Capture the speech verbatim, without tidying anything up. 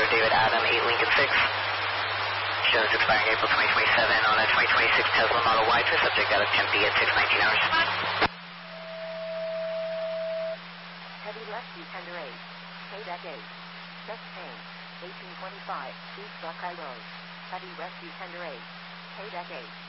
David Adam, eight Lincoln six. Shows expiring April twenty twenty-seven on a twenty twenty-six Tesla Model Y to subject out of Tempe at six nineteen hours. Heavy left Defender eight. K eight. Chest pain. eighteen twenty-five, East Buckeye Road. Heavy West Defender eight. K eight.